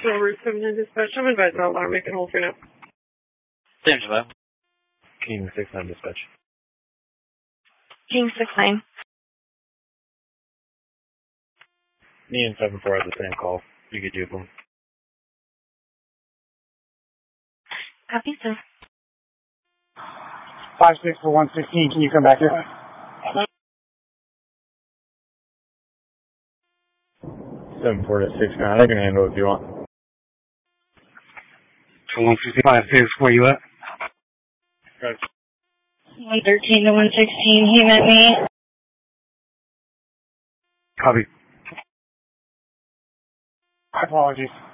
4 Route 7 dispatch. I'm advised not alarm. Make it hold for now. James, hello. King 6-9 dispatch. King 6-9. Me and 7-4 have the same call. You could do them. Copy, sir. 5-6 for 116. Can you come back here? 7-4 to 6-9. I can handle it if you want. 165, where you at? Right. 113 to 116. He met me. Copy. Apologies.